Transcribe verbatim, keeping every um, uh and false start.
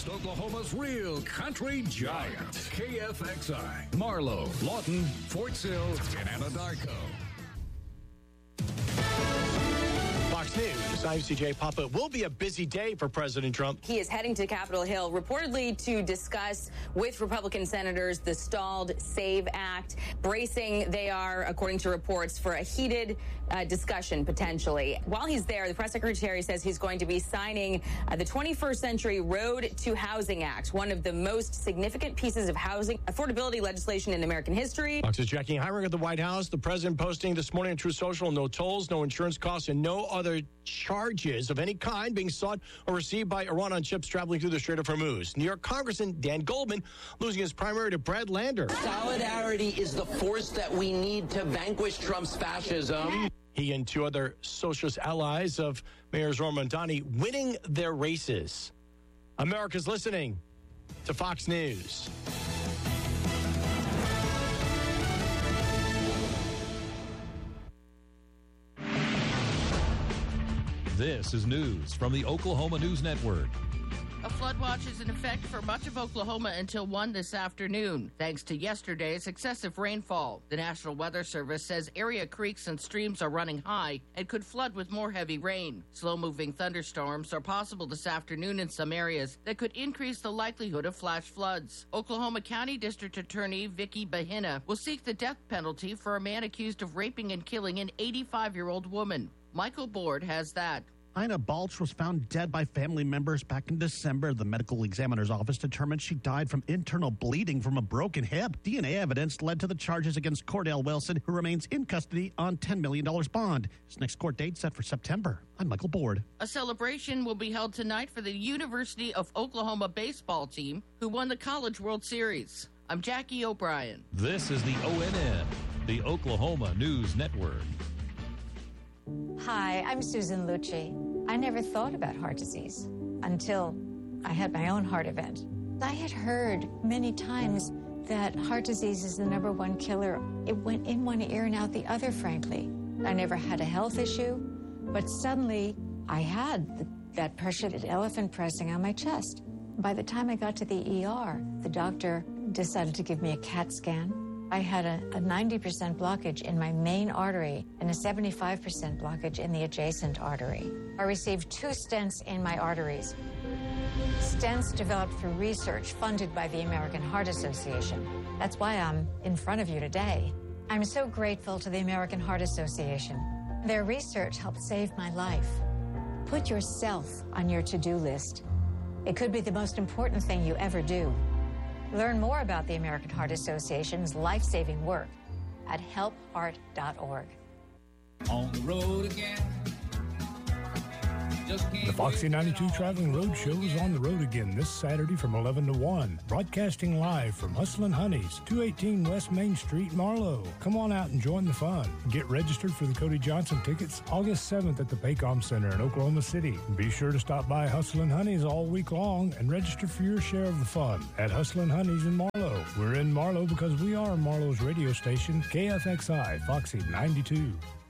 West Oklahoma's real country giant. K F X I, Marlow, Lawton, Fort Sill, and Anadarko. Fox News, I'm C J Papa. It will be a busy day for President Trump. He is heading to Capitol Hill reportedly to discuss with Republican senators the stalled SAVE Act, bracing they are, according to reports, for a heated uh, discussion potentially. While he's there, the press secretary says he's going to be signing uh, the twenty-first Century Road to Housing Act, one of the most significant pieces of housing affordability legislation in American history. Fox's Jackie Heinrich at the White House. The president posting this morning on Truth Social, no tolls, no insurance costs, and no other charges of any kind being sought or received by Iran on ships traveling through the Strait of Hormuz. New York Congressman Dan Goldman losing his primary to Brad Lander. Solidarity is the force that we need to vanquish Trump's fascism. He and two other socialist allies of Mayor Zohran Mamdani winning their races. America's listening to Fox News. This is news from the Oklahoma News Network. A flood watch is in effect for much of Oklahoma until one this afternoon, thanks to yesterday's excessive rainfall. The National Weather Service says area creeks and streams are running high and could flood with more heavy rain. Slow-moving thunderstorms are possible this afternoon in some areas that could increase the likelihood of flash floods. Oklahoma County District Attorney Vicky Bahina will seek the death penalty for a man accused of raping and killing an eighty-five-year-old woman. Michael Board has that. Ina Balch was found dead by family members back in December. The medical examiner's office determined she died from internal bleeding from a broken hip. D N A evidence led to the charges against Cordell Wilson, who remains in custody on ten million dollars bond. His next court date set for September. I'm Michael Board. A celebration will be held tonight for the University of Oklahoma baseball team, who won the College World Series. I'm Jackie O'Brien. This is the O N N, the Oklahoma News Network. Hi, I'm Susan Lucci. I never thought about heart disease until I had my own heart event. I had heard many times that heart disease is the number one killer. It went in one ear and out the other, frankly. I never had a health issue, but suddenly I had the, that pressure, that elephant pressing on my chest. By the time I got to the E R, the doctor decided to give me a CAT scan. I had a, a ninety percent blockage in my main artery and a seventy-five percent blockage in the adjacent artery. I received two stents in my arteries. Stents developed through research funded by the American Heart Association. That's why I'm in front of you today. I'm so grateful to the American Heart Association. Their research helped save my life. Put yourself on your to-do list. It could be the most important thing you ever do. Learn more about the American Heart Association's life-saving work at help heart dot org. On the road again. The Foxy ninety-two Traveling Road Show is on the road again this Saturday from eleven to one. Broadcasting live from Hustlin' Honeys, two eighteen West Main Street, Marlow. Come on out and join the fun. Get registered for the Cody Johnson tickets August seventh at the Paycom Center in Oklahoma City. Be sure to stop by Hustlin' Honeys all week long and register for your share of the fun at Hustlin' Honeys in Marlow. We're in Marlow because we are Marlow's radio station, K F X I Foxy ninety-two.